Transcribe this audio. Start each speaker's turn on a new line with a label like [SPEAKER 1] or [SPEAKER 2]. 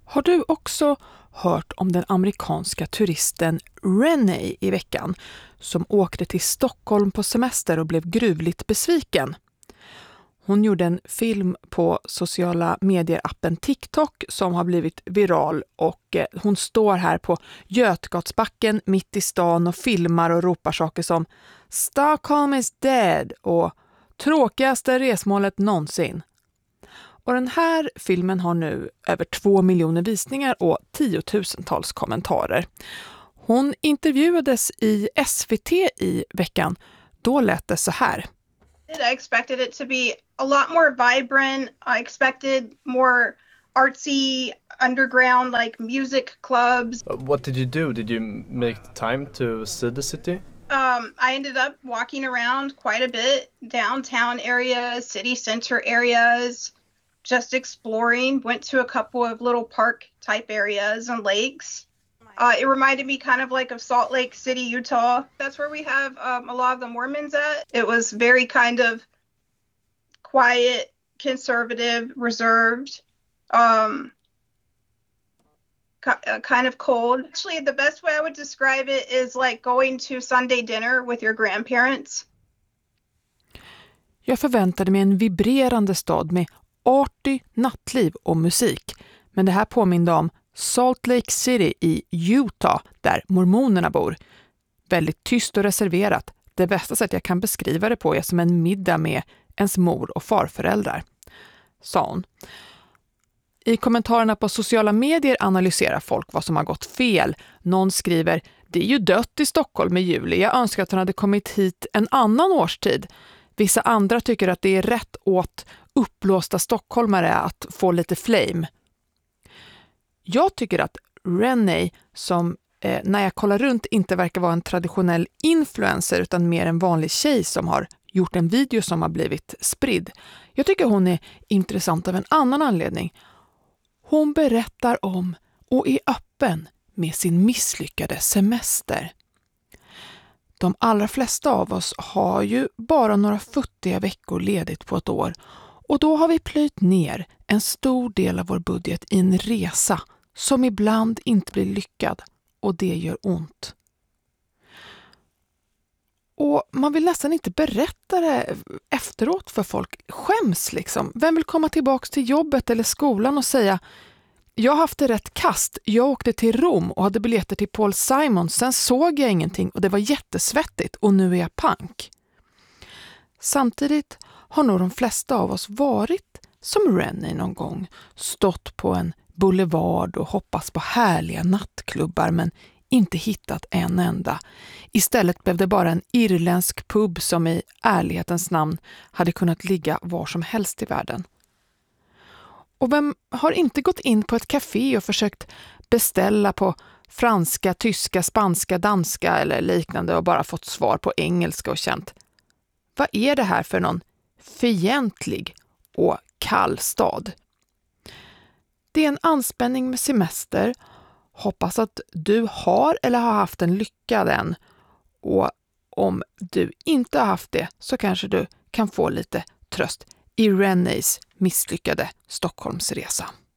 [SPEAKER 1] Har du också hört om den amerikanska turisten Renee i veckan som åkte till Stockholm på semester och blev gruvligt besviken? Hon gjorde en film på sociala medier-appen TikTok som har blivit viral och hon står här på Götgatsbacken mitt i stan och filmar och ropar saker som "Stockholm is dead" och "tråkigaste resmålet någonsin". Och den här filmen har nu över 2 miljoner visningar och 10 000-tals kommentarer. Hon intervjuades i SVT i veckan. Då lät det så här.
[SPEAKER 2] I expected it to be a lot more vibrant. I expected more artsy, underground, like music clubs.
[SPEAKER 3] What did you do? Did you make time to see the city?
[SPEAKER 2] I ended up walking around quite a bit, downtown areas, city center areas, just exploring. Went to a couple of little park type areas and lakes. It reminded me kind of like of Salt Lake City, Utah. That's where we have a lot of the Mormons at. It was very kind of quiet, conservative, reserved, kind of cold. Actually, the best way I would describe it is like going to Sunday dinner with your grandparents.
[SPEAKER 1] Jag förväntade mig en vibrerande stad med arty nattliv och musik. Men det här påminner om Salt Lake City i Utah där mormonerna bor. Väldigt tyst och reserverat. Det bästa sätt jag kan beskriva det på är som en middag med ens mor- och farföräldrar, sa hon. I kommentarerna på sociala medier analyserar folk vad som har gått fel. Någon skriver, det är ju dött i Stockholm i juli. Jag önskar att han hade kommit hit en annan årstid. Vissa andra tycker att det är rätt åt uppblåsta stockholmare att få lite flame. Jag tycker att Renee, som när jag kollar runt inte verkar vara en traditionell influencer utan mer en vanlig tjej som har gjort en video som har blivit spridd. Jag tycker hon är intressant av en annan anledning. Hon berättar om och är öppen med sin misslyckade semester. De allra flesta av oss har ju bara några futtiga veckor ledigt på ett år och då har vi plöjt ner en stor del av vår budget i en resa som ibland inte blir lyckad och det gör ont. Och man vill nästan inte berätta det efteråt för folk. Skäms liksom. Vem vill komma tillbaka till jobbet eller skolan och säga jag har haft det rätt kast. Jag åkte till Rom och hade biljetter till Paul Simon. Sen såg jag ingenting och det var jättesvettigt och nu är jag pank. Samtidigt har nog de flesta av oss varit som Rennie någon gång. Stått på en boulevard och hoppats på härliga nattklubbar men inte hittat en enda. Istället blev det bara en irländsk pub som i ärlighetens namn hade kunnat ligga var som helst i världen. Och vem har inte gått in på ett café och försökt beställa på franska, tyska, spanska, danska eller liknande och bara fått svar på engelska och känt vad är det här för någon fientlig och kall stad? Det är en anspänning med semester. Hoppas att du har eller har haft en lyckad än. Och om du inte har haft det så kanske du kan få lite tröst i Rennies misslyckade Stockholmsresa.